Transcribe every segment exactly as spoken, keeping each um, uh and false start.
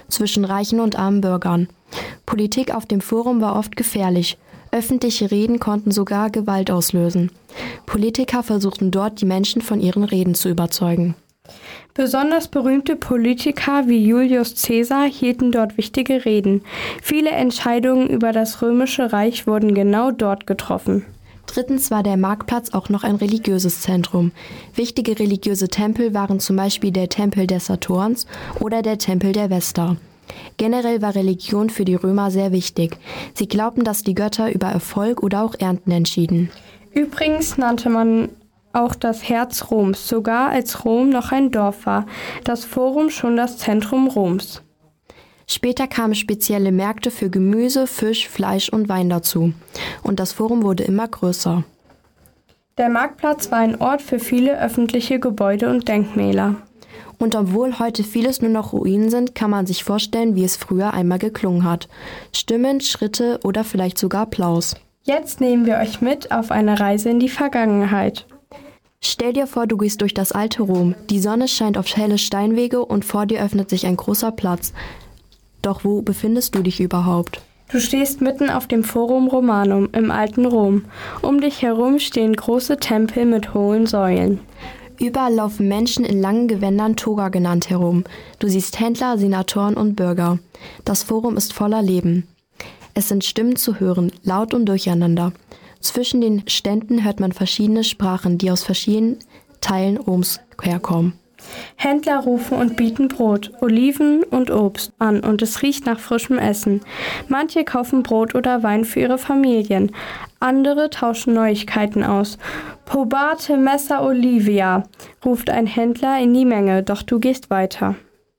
zwischen reichen und armen Bürgern. Politik auf dem Forum war oft gefährlich. Öffentliche Reden konnten sogar Gewalt auslösen. Politiker versuchten dort, die Menschen von ihren Reden zu überzeugen. Besonders berühmte Politiker wie Julius Caesar hielten dort wichtige Reden. Viele Entscheidungen über das Römische Reich wurden genau dort getroffen. Drittens war der Marktplatz auch noch ein religiöses Zentrum. Wichtige religiöse Tempel waren zum Beispiel der Tempel des Saturns oder der Tempel der Vesta. Generell war Religion für die Römer sehr wichtig. Sie glaubten, dass die Götter über Erfolg oder auch Ernten entschieden. Übrigens nannte man auch das Herz Roms, sogar als Rom noch ein Dorf war, das Forum schon das Zentrum Roms. Später kamen spezielle Märkte für Gemüse, Fisch, Fleisch und Wein dazu. Und das Forum wurde immer größer. Der Marktplatz war ein Ort für viele öffentliche Gebäude und Denkmäler. Und obwohl heute vieles nur noch Ruinen sind, kann man sich vorstellen, wie es früher einmal geklungen hat. Stimmen, Schritte oder vielleicht sogar Applaus. Jetzt nehmen wir euch mit auf eine Reise in die Vergangenheit. Stell dir vor, du gehst durch das alte Rom. Die Sonne scheint auf helle Steinwege und vor dir öffnet sich ein großer Platz. Doch wo befindest du dich überhaupt? Du stehst mitten auf dem Forum Romanum im alten Rom. Um dich herum stehen große Tempel mit hohen Säulen. Überall laufen Menschen in langen Gewändern, Toga genannt, herum. Du siehst Händler, Senatoren und Bürger. Das Forum ist voller Leben. Es sind Stimmen zu hören, laut und durcheinander. Zwischen den Ständen hört man verschiedene Sprachen, die aus verschiedenen Teilen Roms herkommen. Händler rufen und bieten Brot, Oliven und Obst an und es riecht nach frischem Essen. Manche kaufen Brot oder Wein für ihre Familien. Andere tauschen Neuigkeiten aus. Probate Messer Olivia, ruft ein Händler in die Menge, doch du gehst weiter.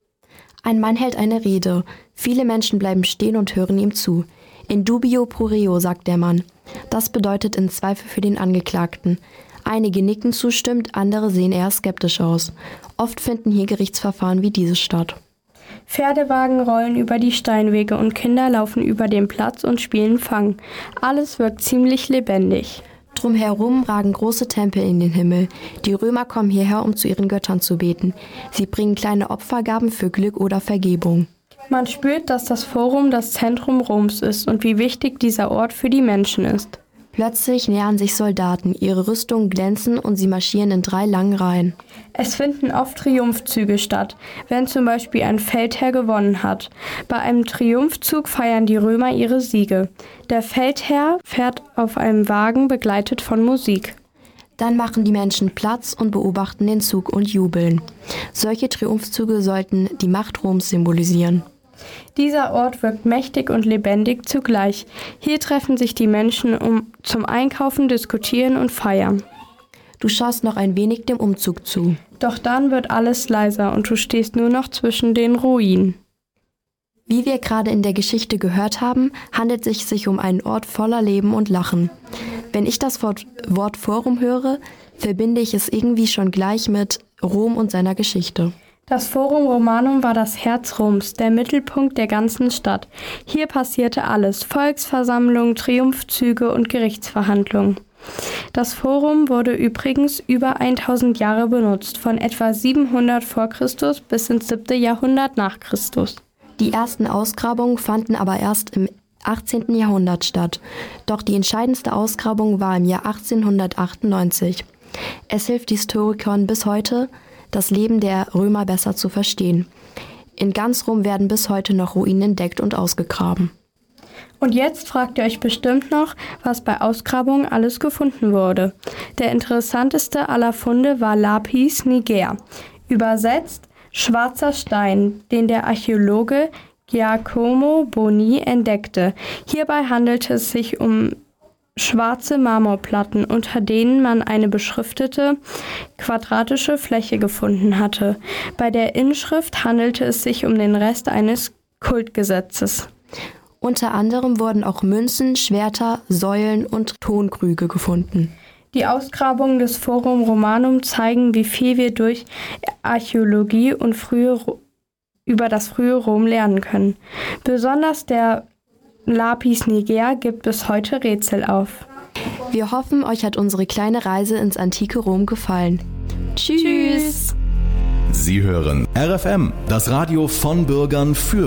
Ein Mann hält eine Rede. Viele Menschen bleiben stehen und hören ihm zu. In dubio pro reo, sagt der Mann. Das bedeutet in Zweifel für den Angeklagten. Einige nicken zustimmend, andere sehen eher skeptisch aus. Oft finden hier Gerichtsverfahren wie dieses statt. Pferdewagen rollen über die Steinwege und Kinder laufen über den Platz und spielen Fang. Alles wirkt ziemlich lebendig. Drumherum ragen große Tempel in den Himmel. Die Römer kommen hierher, um zu ihren Göttern zu beten. Sie bringen kleine Opfergaben für Glück oder Vergebung. Man spürt, dass das Forum das Zentrum Roms ist und wie wichtig dieser Ort für die Menschen ist. Plötzlich nähern sich Soldaten, ihre Rüstungen glänzen und sie marschieren in drei langen Reihen. Es finden oft Triumphzüge statt, wenn zum Beispiel ein Feldherr gewonnen hat. Bei einem Triumphzug feiern die Römer ihre Siege. Der Feldherr fährt auf einem Wagen begleitet von Musik. Dann machen die Menschen Platz und beobachten den Zug und jubeln. Solche Triumphzüge sollten die Macht Roms symbolisieren. Dieser Ort wirkt mächtig und lebendig zugleich. Hier treffen sich die Menschen um zum Einkaufen, Diskutieren und Feiern. Du schaust noch ein wenig dem Umzug zu. Doch dann wird alles leiser und du stehst nur noch zwischen den Ruinen. Wie wir gerade in der Geschichte gehört haben, handelt es sich um einen Ort voller Leben und Lachen. Wenn ich das Wort, Wort Forum höre, verbinde ich es irgendwie schon gleich mit Rom und seiner Geschichte. Das Forum Romanum war das Herz Roms, der Mittelpunkt der ganzen Stadt. Hier passierte alles: Volksversammlungen, Triumphzüge und Gerichtsverhandlungen. Das Forum wurde übrigens über tausend Jahre benutzt, von etwa siebenhundert vor Christus bis ins siebte Jahrhundert nach Christus. Die ersten Ausgrabungen fanden aber erst im achtzehnten Jahrhundert statt. Doch die entscheidendste Ausgrabung war im Jahr achtzehnhundertachtundneunzig. Es hilft Historikern bis heute, das Leben der Römer besser zu verstehen. In ganz Rom werden bis heute noch Ruinen entdeckt und ausgegraben. Und jetzt fragt ihr euch bestimmt noch, was bei Ausgrabungen alles gefunden wurde. Der interessanteste aller Funde war Lapis niger, übersetzt schwarzer Stein, den der Archäologe Giacomo Boni entdeckte. Hierbei handelte es sich um schwarze Marmorplatten, unter denen man eine beschriftete, quadratische Fläche gefunden hatte. Bei der Inschrift handelte es sich um den Rest eines Kultgesetzes. Unter anderem wurden auch Münzen, Schwerter, Säulen und Tonkrüge gefunden. Die Ausgrabungen des Forum Romanum zeigen, wie viel wir durch Archäologie und frühe, über das frühe Rom lernen können. Besonders der Lapis niger gibt bis heute Rätsel auf. Wir hoffen, euch hat unsere kleine Reise ins antike Rom gefallen. Tschüss! Sie hören R F M, das Radio von Bürgern für